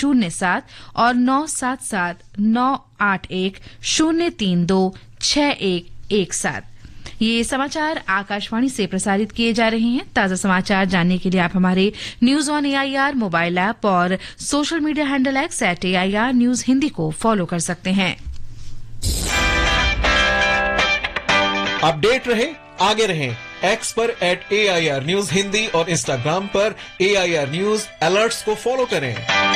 977-981-07 और 977-981-032-6117। ये समाचार आकाशवाणी से प्रसारित किए जा रहे हैं। ताजा समाचार जानने के लिए आप हमारे news on AIR mobile app और social media handle @AIR news Hindi को फॉलो कर सकते हैं। अपडेट रहे, आगे रहें। X पर @AIR न्यूज हिंदी और इंस्टाग्राम पर AIR न्यूज अलर्ट्स को फॉलो करें।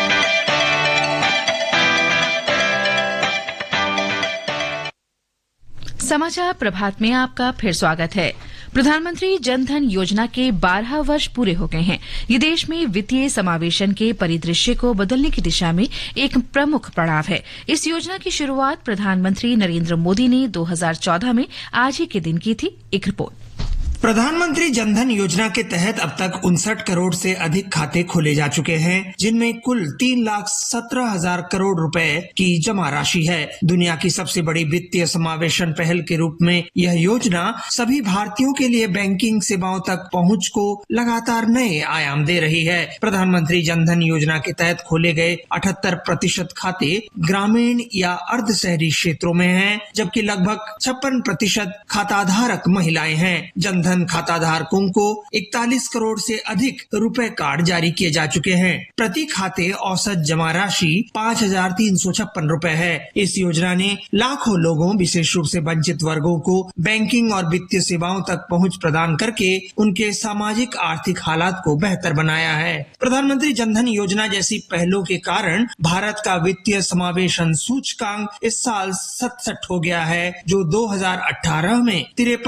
समाचार प्रभात में आपका फिर स्वागत है। प्रधानमंत्री जनधन योजना के 12 वर्ष पूरे हो गए हैं। ये देश में वित्तीय समावेशन के परिदृश्य को बदलने की दिशा में एक प्रमुख पड़ाव है। इस योजना की शुरुआत प्रधानमंत्री नरेंद्र मोदी ने 2014 में आज ही के दिन की थी। एक रिपोर्ट। प्रधानमंत्री जनधन योजना के तहत अब तक 59 करोड़ से अधिक खाते खोले जा चुके हैं, जिनमें कुल 3,17,000 करोड़ रुपए की जमा राशि है। दुनिया की सबसे बड़ी वित्तीय समावेशन पहल के रूप में यह योजना सभी भारतीयों के लिए बैंकिंग सेवाओं तक पहुंच को लगातार नए आयाम दे रही है। प्रधानमंत्री जनधन योजना के तहत खोले गए 78% खाते ग्रामीण या अर्ध शहरी क्षेत्रों में हैं, जबकि लगभग 56% खाताधारक महिलाएं हैं। जनधन खाता धारकों को 41 करोड़ से अधिक रुपए कार्ड जारी किए जा चुके हैं। प्रति खाते औसत जमा राशि 5,356 रुपए है। इस योजना ने लाखों लोगों, विशेष रूप से वंचित वर्गों को बैंकिंग और वित्तीय सेवाओं तक पहुंच प्रदान करके उनके सामाजिक आर्थिक हालात को बेहतर बनाया है। प्रधानमंत्री जनधन योजना जैसी पहलों के कारण भारत का वित्तीय समावेशन सूचकांक इस साल 67 हो गया है, जो 2018 में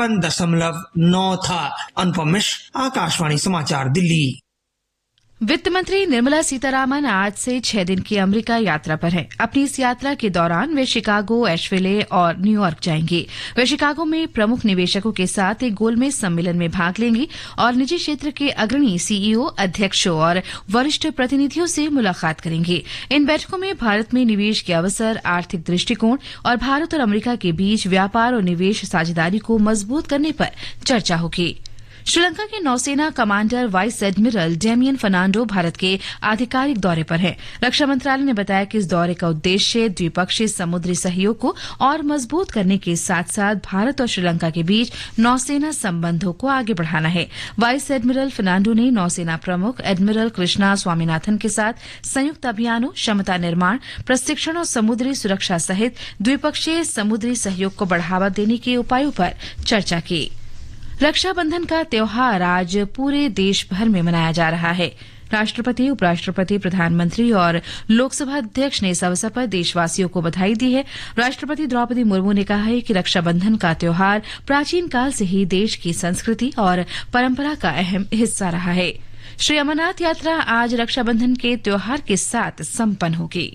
53.9 था। अनुपम मिश्र, आकाशवाणी समाचार, दिल्ली। वित्त मंत्री निर्मला सीतारामन आज से 6 दिन की अमेरिका यात्रा पर हैं। अपनी इस यात्रा के दौरान वे शिकागो, एशविले और न्यूयॉर्क जाएंगी। वे शिकागो में प्रमुख निवेशकों के साथ एक गोलमेज सम्मेलन में भाग लेंगी और निजी क्षेत्र के अग्रणी CEO, अध्यक्षों और वरिष्ठ प्रतिनिधियों से मुलाकात करेंगे। इन बैठकों में भारत में निवेश के अवसर, आर्थिक दृष्टिकोण और भारत और अमेरिका के बीच व्यापार और निवेश साझेदारी को मजबूत करने पर चर्चा होगी। श्रीलंका के नौसेना commander vice admiral Damien Fernando Bharat के आधिकारिक दौरे पर हैं। रक्षा मंत्रालय ने बताया कि इस दौरे का उद्देश्य द्विपक्षीय समुद्री सहयोग को और मजबूत करने के साथ साथ भारत और श्रीलंका के बीच नौसेना संबंधों को आगे बढ़ाना है। वाइस एडमिरल फर्नांडो ने नौसेना प्रमुख एडमिरल कृष्णा स्वामीनाथन के साथ संयुक्त अभियानों, क्षमता निर्माण, प्रशिक्षण और समुद्री सुरक्षा सहित द्विपक्षीय समुद्री सहयोग को बढ़ावा देने के उपायों पर चर्चा की। रक्षाबंधन का त्योहार आज पूरे देश भर में मनाया जा रहा है। राष्ट्रपति, उपराष्ट्रपति, प्रधानमंत्री और लोकसभा अध्यक्ष ने इस अवसर पर देशवासियों को बधाई दी है। राष्ट्रपति द्रौपदी मुर्मू ने कहा है कि रक्षाबंधन का त्योहार प्राचीन काल से ही देश की संस्कृति और परंपरा का अहम हिस्सा रहा है। श्री अमरनाथ यात्रा आज रक्षाबंधन के त्योहार के साथ संपन्न होगी।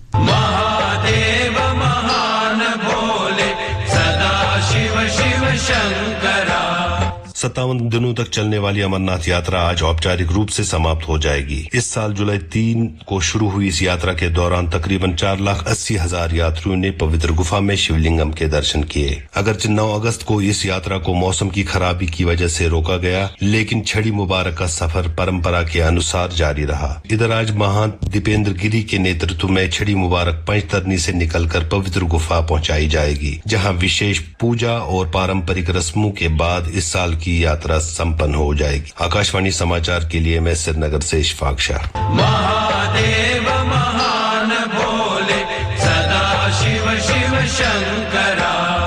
महादेव महान भोले, सदा शिव शिव शंकरा। 57 दिनों तक चलने वाली अमरनाथ यात्रा आज औपचारिक रूप से समाप्त हो जाएगी। इस साल जुलाई 3 को शुरू हुई इस यात्रा के दौरान तकरीबन 4,80,000 यात्रियों ने पवित्र गुफा में शिवलिंगम के दर्शन किए। अगरचे 9 अगस्त को इस यात्रा को मौसम की खराबी की वजह से रोका गया, लेकिन छड़ी मुबारक का सफर परंपरा के अनुसार जारी रहा। इधर आज महंत दीपेंद्र गिरी के नेतृत्व में छड़ी मुबारक पंचतरनी से निकलकर पवित्र गुफा पहुंचाई जाएगी, जहां विशेष पूजा और पारंपरिक रस्मों के बाद इस साल की यात्रा संपन्न हो जाएगी। आकाशवाणी समाचार के लिए मैं श्रीनगर से इशफाक शाह। महादेव महान भोले, सदा शिव शिव शंकरा।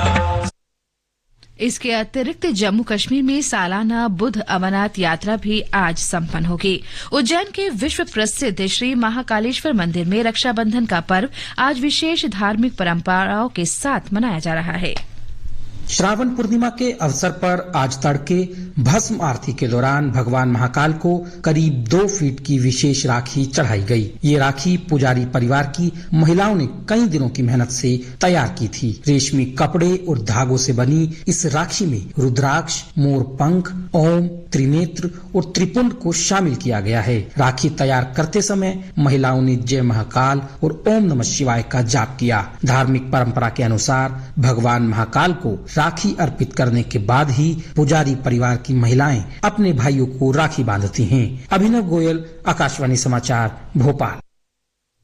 इसके अतिरिक्त जम्मू कश्मीर में सालाना बुद्ध अमरनाथ यात्रा भी आज संपन्न होगी। उज्जैन के विश्व प्रसिद्ध श्री महाकालेश्वर मंदिर में रक्षाबंधन का पर्व आज विशेष धार्मिक परंपराओं के साथ मनाया जा रहा है। श्रावण पूर्णिमा के अवसर पर आज तड़के भस्म आरती के दौरान भगवान महाकाल को करीब 2 फीट की विशेष राखी चढ़ाई गई। ये राखी पुजारी परिवार की महिलाओं ने कई दिनों की मेहनत से तैयार की थी। रेशमी कपड़े और धागों से बनी इस राखी में रुद्राक्ष, मोर पंख, ओम, त्रिनेत्र और त्रिपुंड को शामिल किया गया है। राखी तैयार करते समय महिलाओं ने जय महाकाल और ओम नमः शिवाय का जाप किया। धार्मिक परंपरा के अनुसार भगवान महाकाल को राखी अर्पित करने के बाद ही पुजारी परिवार की महिलाएं अपने भाइयों को राखी बांधती हैं। अभिनव गोयल, आकाशवाणी समाचार, भोपाल।